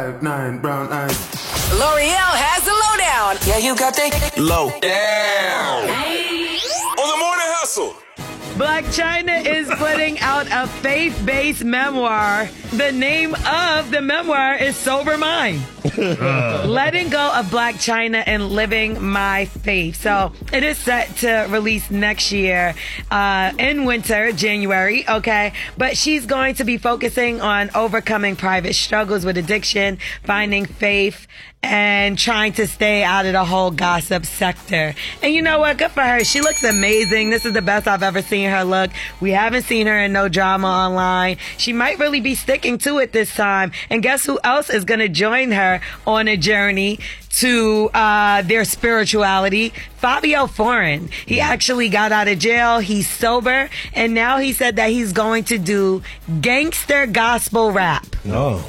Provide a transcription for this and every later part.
9 brown eyes. L'Oreal has the lowdown. Yeah, you got that low down. On the Morning Hustle. Blac Chyna is putting out a faith-based memoir. The name of the memoir is Sober Mind. Letting go of Blac Chyna and living my faith. So it is set to release next year in winter, January, okay? But she's going to be focusing on overcoming private struggles with addiction, finding faith, and trying to stay out of the whole gossip sector. And you know what? Good for her. She looks amazing. This is the best I've ever seen her look. We haven't seen her in no drama online. She might really be sticking to it this time. And guess who else is going to join her on a journey to their spirituality? Fabio Foreign. He actually got out of jail. He's sober. And now he said that he's going to do gangster gospel rap. No.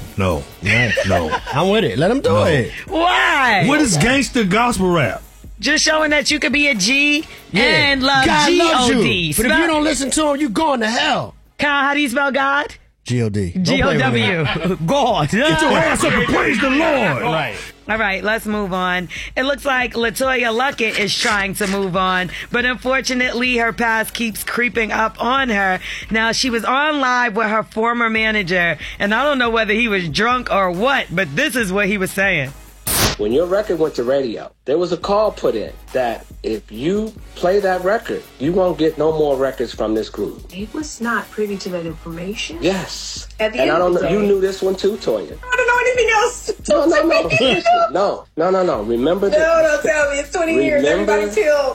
I'm with it. Let him do it. Why? What is gangster gospel rap? Just showing that you could be a G and love God loves G-O-D. you. But if you don't listen to him, you going to hell. Kyle, how do you spell God? G-O-D. G-O-W. God. Get your ass up and praise the Lord. Right. All right, let's move on. It looks like LaToya Luckett is trying to move on, but unfortunately her past keeps creeping up on her. Now, she was on live with her former manager, and I don't know whether he was drunk or what, but this is what he was saying. When your record went to radio, there was a call put in that if you play that record, you won't get no more records from this group. He was not privy to that information. Yes. At the and end I don't of the know. day, You knew this one too, Toya. I don't know anything else. No. Remember that? No, don't tell me. It's 20 years. Everybody's killed.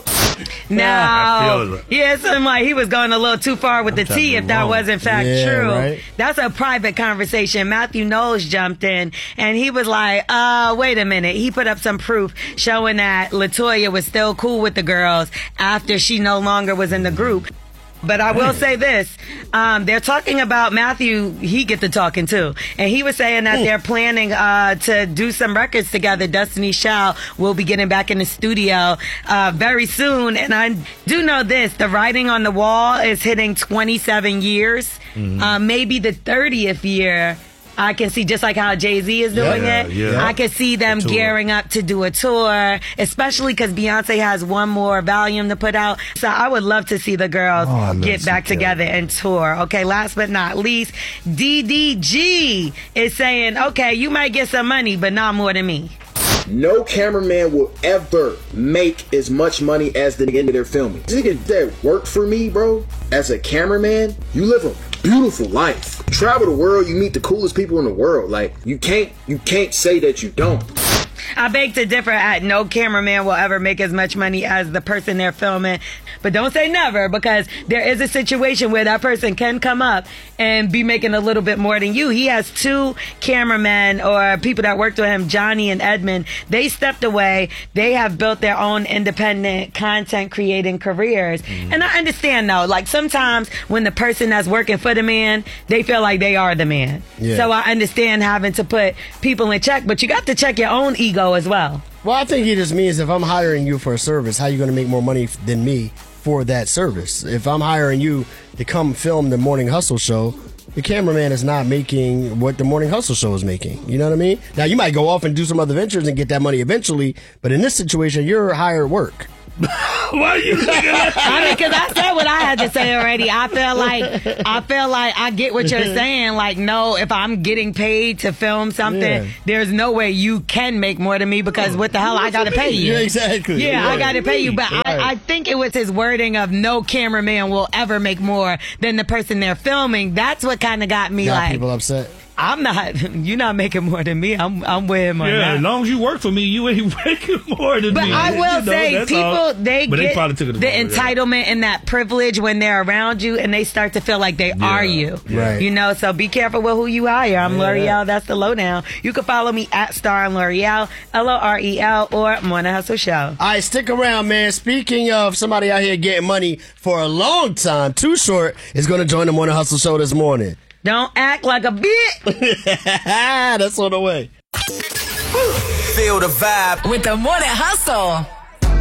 Now, yeah, it seemed like he was going a little too far with the T if that was in fact true. Right. That's a private conversation. Matthew Knowles jumped in and he was like, wait a minute. He put up some proof showing that LaToya was still cool with the girls after she no longer was in the group. But I will say this, they're talking about Matthew, he get to talking too. And he was saying that they're planning to do some records together. Destiny Child will be getting back in the studio very soon. And I do know this, the writing on the wall is hitting 27 years, maybe the 30th year. I can see, just like how Jay-Z is doing it, I can see them gearing up to do a tour, especially because Beyonce has one more volume to put out. So I would love to see the girls get back together and tour. Okay, last but not least, DDG is saying, okay, you might get some money, but not more than me. No cameraman will ever make as much money as the nigga they're filming. Nigga that worked for me, bro, as a cameraman, you live a beautiful life. Travel the world, you meet the coolest people in the world. Like, you can't say that you don't. I beg to differ at no cameraman will ever make as much money as the person they're filming. But don't say never, because there is a situation where that person can come up and be making a little bit more than you. He has two cameramen or people that worked with him, Johnny and Edmund. They stepped away. They have built their own independent content creating careers. And I understand though, like sometimes when the person that's working for the man, they feel like they are the man. So I understand having to put people in check, but you got to check your own ego as well. Well, I think he just means if I'm hiring you for a service, how are you going to make more money than me for that service? If I'm hiring you to come film the Morning Hustle show, the cameraman is not making what the Morning Hustle show is making. You know what I mean? Now, you might go off and do some other ventures and get that money eventually, but in this situation, you're hired work. Why are you thinking that? I mean, because I said what I had to say already. I feel like I get what you're saying. Like, no, if I'm getting paid to film something, there's no way you can make more than me, because what the hell, I got to pay you. Yeah, exactly. Yeah, I got to pay you. But I think it was his wording of no cameraman will ever make more than the person they're filming. That's what kind of got me like, people upset. I'm not, you're not making more than me. I'm with him on that. As long as you work for me, you ain't making more than me. But I will say, people, they get the entitlement and that privilege when they're around you, and they start to feel like they are you. Right. You know, so be careful with who you hire. I'm L'Oreal. That's the lowdown. You can follow me at Star and L'Oreal, L'Orel, or Morning Hustle Show. All right, stick around, man. Speaking of somebody out here getting money for a long time, Too Short is going to join the Morning Hustle Show this morning. Don't act like a bitch. That's on the way. Feel the vibe with the Morning Hustle.